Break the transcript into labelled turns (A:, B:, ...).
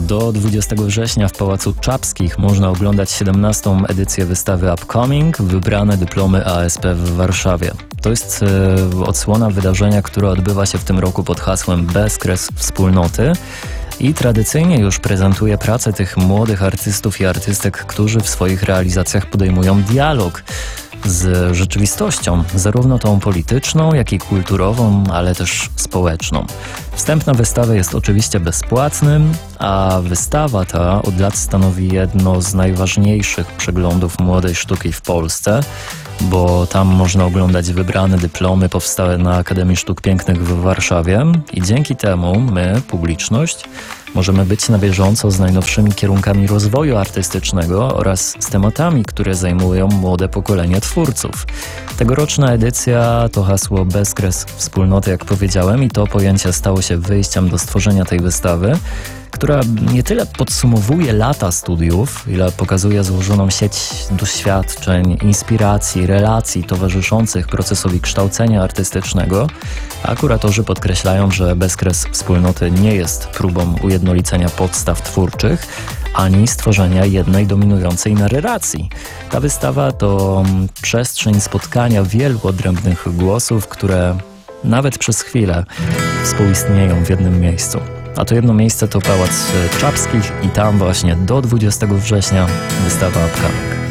A: Do 20 września w Pałacu Czapskich można oglądać 17. edycję wystawy Upcoming, wybrane dyplomy ASP w Warszawie. To jest odsłona wydarzenia, które odbywa się w tym roku pod hasłem Bezkres Wspólnoty i tradycyjnie już prezentuje pracę tych młodych artystów i artystek, którzy w swoich realizacjach podejmują dialog z rzeczywistością, zarówno tą polityczną, jak i kulturową, ale też społeczną. Wstęp na wystawę jest oczywiście bezpłatny, a wystawa ta od lat stanowi jedno z najważniejszych przeglądów młodej sztuki w Polsce, bo tam można oglądać wybrane dyplomy powstałe na Akademii Sztuk Pięknych w Warszawie i dzięki temu my, publiczność, możemy być na bieżąco z najnowszymi kierunkami rozwoju artystycznego oraz z tematami, które zajmują młode pokolenie twórców. Tegoroczna edycja to hasło Bezkres Wspólnoty, jak powiedziałem, i to pojęcie stało się wyjściem do stworzenia tej wystawy, która nie tyle podsumowuje lata studiów, ile pokazuje złożoną sieć doświadczeń, inspiracji, relacji towarzyszących procesowi kształcenia artystycznego. A kuratorzy podkreślają, że Bezkres Wspólnoty nie jest próbą ujednolicenia podstaw twórczych, ani stworzenia jednej dominującej narracji. Ta wystawa to przestrzeń spotkania wielu odrębnych głosów, które nawet przez chwilę współistnieją w jednym miejscu. A to jedno miejsce to Pałac Czapskich i tam właśnie do 20 września wystawa Upcoming.